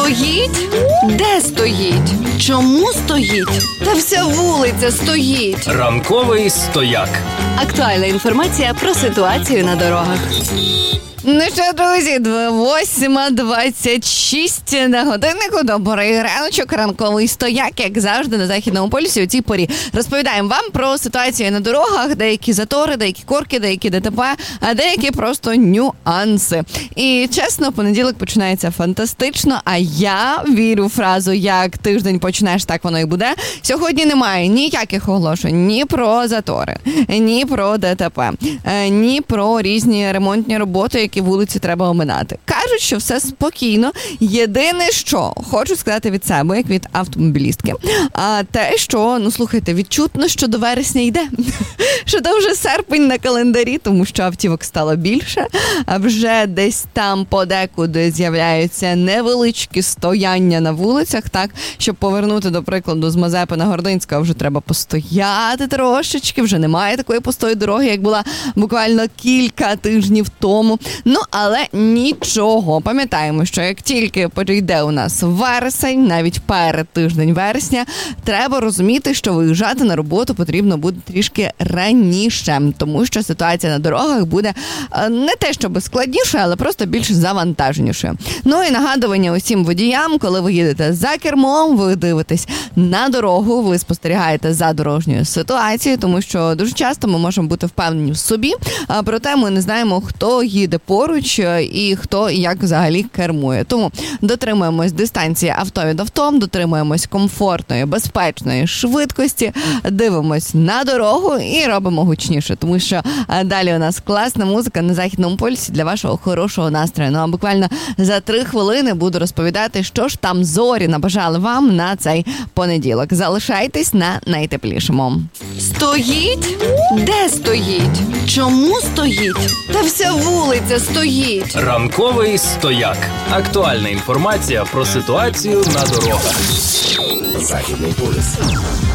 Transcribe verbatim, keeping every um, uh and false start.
Стоїть? Де стоїть? Чому стоїть? Та вся вулиця стоїть. Ранковий стояк. Актуальна інформація про ситуацію на дорогах. Ну що, друзі, восьма двадцять шість на годиннику. Добрий раночок, ранковий стояк, як завжди, на Західному полюсі у цій порі. Розповідаємо вам про ситуацію на дорогах, деякі затори, деякі корки, деякі ДТП, а деякі просто нюанси. І, чесно, понеділок починається фантастично, а я вірю в фразу «як тиждень почнеш, так воно і буде». Сьогодні немає ніяких оголошень ні про затори, ні про ДТП, ні про різні ремонтні роботи, які вулиці треба оминати. Кажуть, що все спокійно. Єдине, що хочу сказати від себе, як від автомобілістки, а те, що, ну слухайте, відчутно, що до вересня йде. Що то вже серпень на календарі, тому що автівок стало більше, а вже десь там подекуди з'являються невеличкі стояння на вулицях, так, щоб повернути, до прикладу, з Мазепи на Гординська, вже треба постояти трошечки, вже немає такої пустої дороги, як була буквально кілька тижнів тому. Ну, але нічого. Пам'ятаємо, що як тільки прийде у нас вересень, навіть перед тиждень вересня, треба розуміти, що виїжджати на роботу потрібно буде трішки раніше, тому що ситуація на дорогах буде не те, щоб складніше, але просто більш завантаженішою. Ну і нагадування усім водіям, коли ви їдете за кермом, ви дивитесь на дорогу, ви спостерігаєте за дорожньою ситуацією, тому що дуже часто ми можемо бути впевнені в собі, а проте ми не знаємо, хто їде поруч і хто і як взагалі кермує. Тому дотримуємось дистанції авто від авто, дотримуємось комфортної, безпечної швидкості, дивимось на дорогу і робимо гучніше, тому що далі у нас класна музика на Західному полюсі для вашого хорошого настрою. Ну а буквально за три хвилини буду розповідати, що ж там зорі набажали вам на цей понеділок. Залишайтесь на найтеплішому. Стоїть? Де стоїть? Чому стоїть? Та вся вулиця стоїть. Ранковий стояк. Актуальна інформація про ситуацію на дорогах. Західний полюс.